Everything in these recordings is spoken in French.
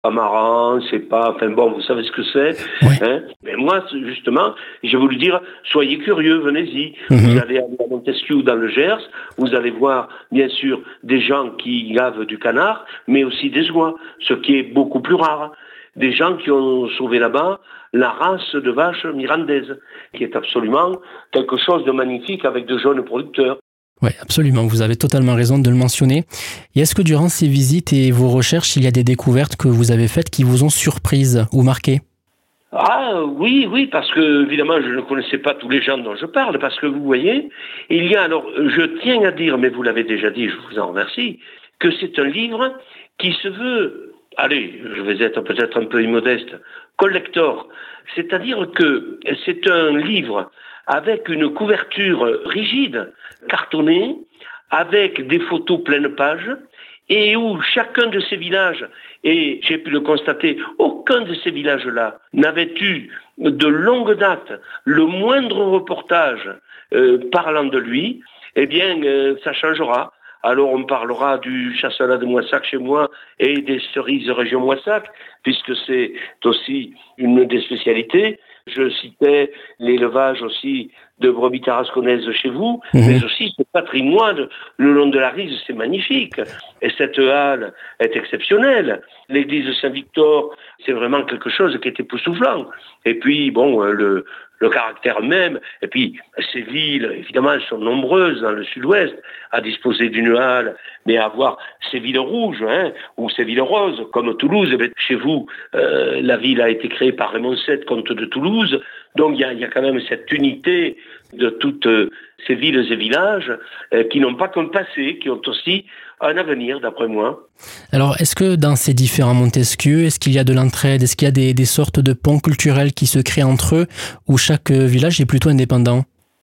marrant, c'est pas... Enfin bon, vous savez ce que c'est. Oui. Hein. Mais moi, justement, je vais vous le dire, soyez curieux, venez-y. Vous allez à Montesquieu dans le Gers, vous allez voir, bien sûr, des gens qui gavent du canard, mais aussi des oies, ce qui est beaucoup plus rare. Des gens qui ont sauvé là-bas la race de vaches mirandaises, qui est absolument quelque chose de magnifique avec de jeunes producteurs. Oui, absolument, vous avez totalement raison de le mentionner. Et est-ce que durant ces visites et vos recherches, il y a des découvertes que vous avez faites qui vous ont surprise ou marqué? Ah oui, parce que évidemment je ne connaissais pas tous les gens dont je parle, parce que vous voyez, il y a alors, je tiens à dire, mais vous l'avez déjà dit, je vous en remercie, que c'est un livre qui se veut, allez, je vais être peut-être un peu immodeste, collector, c'est-à-dire que c'est un livre avec une couverture rigide, cartonnée, avec des photos pleine page, et où chacun de ces villages, et j'ai pu le constater, aucun de ces villages-là n'avait eu de longue date le moindre reportage parlant de lui, eh bien, ça changera. Alors on parlera du chasselas de Moissac chez moi et des cerises région Moissac, puisque c'est aussi une des spécialités. Je citais l'élevage aussi de brebis tarasconnaises chez vous, mais aussi ce patrimoine le long de la Rise, c'est magnifique. Et cette halle est exceptionnelle. L'église Saint-Victor, c'est vraiment quelque chose qui est époustouflant. Et puis, bon, le caractère même, et puis ces villes, évidemment, elles sont nombreuses dans le sud-ouest, à disposer d'une halle, mais à avoir ces villes rouges, ou ces villes roses, comme Toulouse. Chez vous, la ville a été créée par Raymond VII, comte de Toulouse, donc il y a quand même cette unité de toutes ces villes et villages qui n'ont pas qu'un passé, qui ont aussi un avenir, d'après moi. Alors, est-ce que dans ces différents Montesquieu, est-ce qu'il y a de l'entraide? Est-ce qu'il y a des sortes de ponts culturels qui se créent entre eux, où chaque village est plutôt indépendant?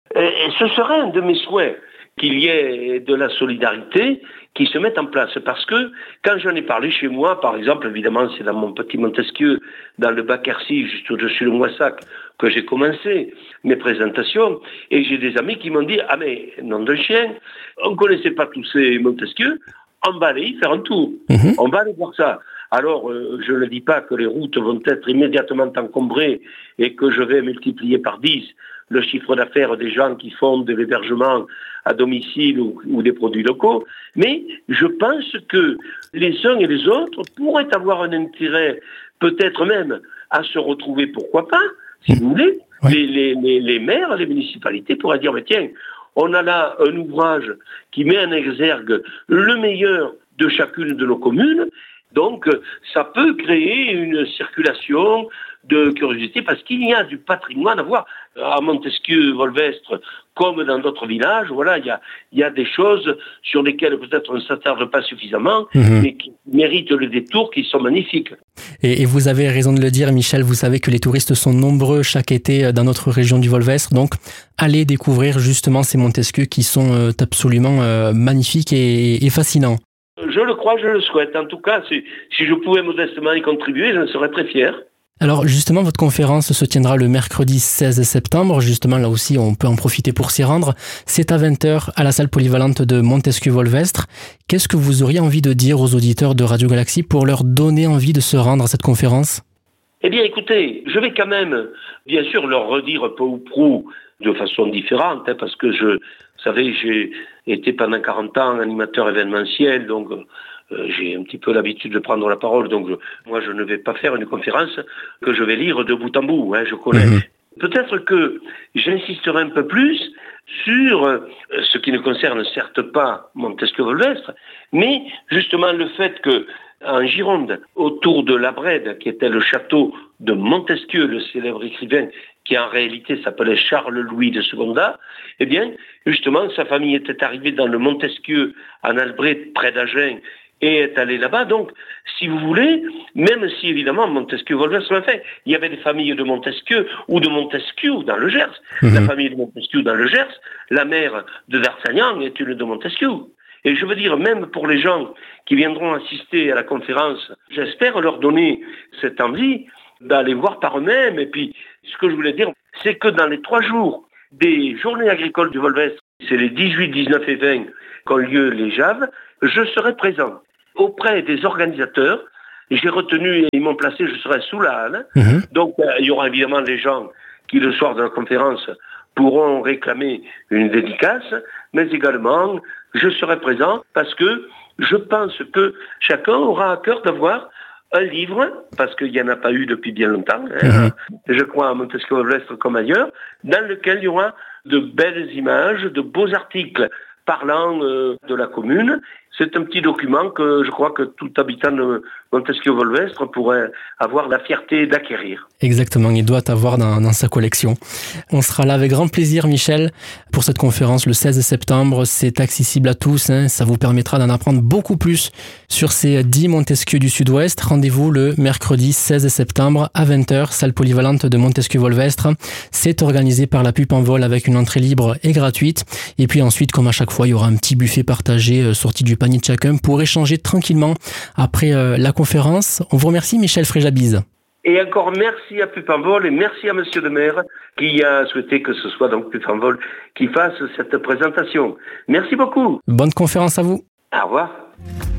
Et ce serait un de mes souhaits, qu'il y ait de la solidarité qui se mette en place. Parce que quand j'en ai parlé chez moi, par exemple, évidemment, c'est dans mon petit Montesquieu, dans le Bac-Quercy, juste au-dessus de Moissac, que j'ai commencé mes présentations. Et j'ai des amis qui m'ont dit, ah mais, nom de chien, on ne connaissait pas tous ces Montesquieu, on va aller y faire un tour. On va aller voir ça. Alors, je ne dis pas que les routes vont être immédiatement encombrées et que je vais multiplier par 10 le chiffre d'affaires des gens qui font de l'hébergement à domicile ou des produits locaux, mais je pense que les uns et les autres pourraient avoir un intérêt, peut-être même, à se retrouver, pourquoi pas, si vous voulez. Oui. Les maires, les municipalités pourraient dire, mais tiens, on a là un ouvrage qui met en exergue le meilleur de chacune de nos communes, donc ça peut créer une circulation de curiosité parce qu'il y a du patrimoine à voir. À Montesquieu-Volvestre, comme dans d'autres villages, voilà, il y a des choses sur lesquelles peut-être on ne s'attarde pas suffisamment, mais qui méritent le détour, qui sont magnifiques. Et vous avez raison de le dire, Michel, vous savez que les touristes sont nombreux chaque été dans notre région du Volvestre, donc allez découvrir justement ces Montesquieu qui sont absolument magnifiques et fascinants. Je le crois, je le souhaite. En tout cas, si je pouvais modestement y contribuer, j'en serais très fier. Alors justement, votre conférence se tiendra le mercredi 16 septembre. Justement, là aussi, on peut en profiter pour s'y rendre. C'est à 20h à la salle polyvalente de Montesquieu-Volvestre. Qu'est-ce que vous auriez envie de dire aux auditeurs de Radio Galaxie pour leur donner envie de se rendre à cette conférence? Eh bien, écoutez, je vais quand même, bien sûr, leur redire peu ou prou de façon différente, parce que vous savez, j'ai été pendant 40 ans animateur événementiel, donc j'ai un petit peu l'habitude de prendre la parole, donc moi je ne vais pas faire une conférence que je vais lire de bout en bout, je connais. Peut-être que j'insisterai un peu plus sur ce qui ne concerne certes pas Montesquieu-Volvestre, mais justement le fait que en Gironde, autour de la Brède, qui était le château de Montesquieu, le célèbre écrivain, qui en réalité s'appelait Charles-Louis de Secondat, eh bien, justement, sa famille était arrivée dans le Montesquieu, en Albret, près d'Agen, et est allée là-bas. Donc, si vous voulez, même si évidemment Montesquieu-Volvestre l'a fait, il y avait des familles de Montesquieu ou de Montesquieu dans le Gers. La famille de Montesquieu dans le Gers, la mère de D'Artagnan est une de Montesquieu. Et je veux dire, même pour les gens qui viendront assister à la conférence, j'espère leur donner cette envie d'aller voir par eux-mêmes. Et puis, ce que je voulais dire, c'est que dans les 3 jours des journées agricoles du Volvestre, c'est les 18, 19 et 20 qu'ont lieu les JAV, je serai présent auprès des organisateurs j'ai retenu, et ils m'ont placé, je serai sous la halle. Donc, il y aura évidemment des gens qui, le soir de la conférence, pourront réclamer une dédicace, mais également, je serai présent parce que je pense que chacun aura à cœur d'avoir un livre, parce qu'il n'y en a pas eu depuis bien longtemps, je crois à Montesquieu-Volvestre comme ailleurs, dans lequel il y aura de belles images, de beaux articles parlant de la commune. C'est un petit document que je crois que tout habitant de Montesquieu-Volvestre pourrait avoir la fierté d'acquérir. Exactement, il doit avoir dans sa collection. On sera là avec grand plaisir, Michel, pour cette conférence le 16 septembre. C'est accessible à tous, ça vous permettra d'en apprendre beaucoup plus sur ces 10 Montesquieu du Sud-Ouest. Rendez-vous le mercredi 16 septembre à 20h, salle polyvalente de Montesquieu-Volvestre. C'est organisé par la Pupe en Vol avec une entrée libre et gratuite. Et puis ensuite, comme à chaque fois, il y aura un petit buffet partagé sorti du panier de chacun pour échanger tranquillement après la conférence. On vous remercie, Michel Fréjabise. Et encore merci à Pupe en Vol et merci à Monsieur le maire qui a souhaité que ce soit donc Pupe en Vol qui fasse cette présentation. Merci beaucoup. Bonne conférence à vous. Au revoir.